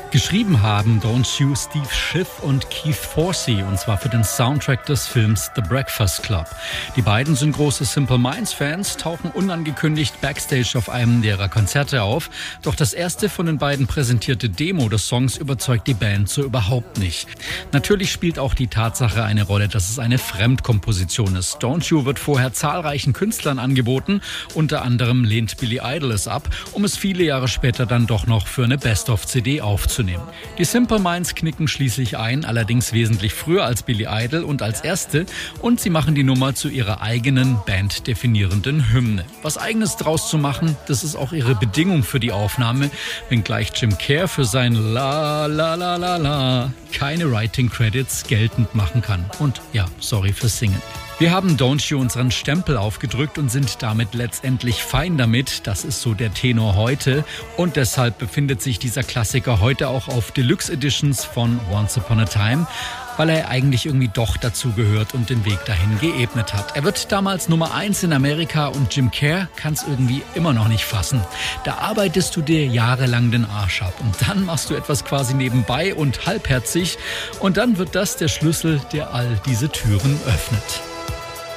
Geschrieben haben Don't You Steve Schiff und Keith Forsey, und zwar für den Soundtrack des Films The Breakfast Club. Die beiden sind große Simple Minds-Fans, tauchen unangekündigt backstage auf einem ihrer Konzerte auf. Doch das erste von den beiden präsentierte Demo des Songs überzeugt die Band so überhaupt nicht. Natürlich spielt auch die Tatsache eine Rolle, dass es eine Fremdkomposition ist. Don't You wird vorher zahlreichen Künstlern angeboten, unter anderem lehnt Billy Idol es ab, um es viele Jahre später dann doch noch für eine Best-of-CD aufzunehmen. Die Simple Minds knicken schließlich ein, allerdings wesentlich früher als Billy Idol und als erste, und sie machen die Nummer zu ihrer eigenen banddefinierenden Hymne. Was Eigenes draus zu machen, das ist auch ihre Bedingung für die Aufnahme, wenngleich Jim Kerr für sein La La La La La keine Writing Credits geltend machen kann. Und ja, sorry fürs Singen. Wir haben Don't You unseren Stempel aufgedrückt und sind damit letztendlich fein damit. Das ist so der Tenor heute. Und deshalb befindet sich dieser Klassiker heute auch auf Deluxe Editions von Once Upon a Time, weil er eigentlich irgendwie doch dazu gehört und den Weg dahin geebnet hat. Er wird damals Nummer 1 in Amerika und Jim Kerr kann es irgendwie immer noch nicht fassen. Da arbeitest du dir jahrelang den Arsch ab und dann machst du etwas quasi nebenbei und halbherzig und dann wird das der Schlüssel, der all diese Türen öffnet.